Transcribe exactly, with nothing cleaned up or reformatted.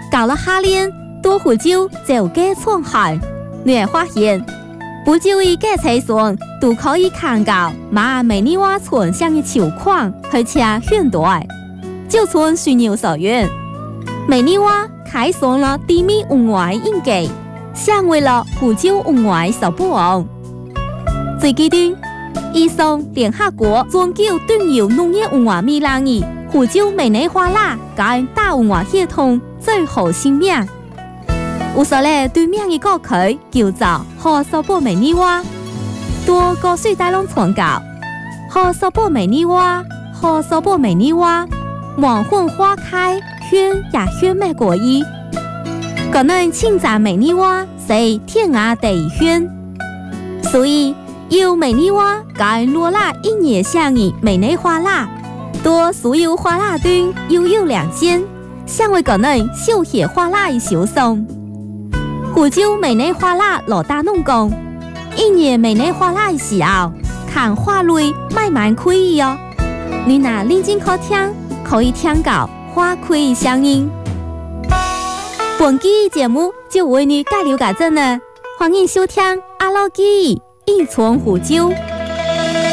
搞了哈连多湖州就该创海，你会发现不就一个车上都可以看到马美丽花村上的球框，而且很多哎，就村水牛所愿，美丽花开创了地面文化印记，成为了湖州文化所保护。最近段，以上联合国全球重要农业文化米兰的湖州美丽花蜡跟大文化系统最后新名。有所嘞对面的歌曲叫做何所波美丽花，多歌水大浪传教，何所波美丽花，何所波美丽花，满混花开，轩也轩美果衣。可能庆赞美丽花是天涯第一轩，所以有美丽花跟罗拉一年相的美丽花蜡，多所有花蜡端又有两间，成为可能休闲花蜡的小送。湖州美丽花蜡老大弄工，一年美丽花蜡的时候，看花类卖蛮可以哦。你拿认真去听，可以听到花开的声音。本期节目就为你介绍到这呢，欢迎收听阿拉基一传湖州。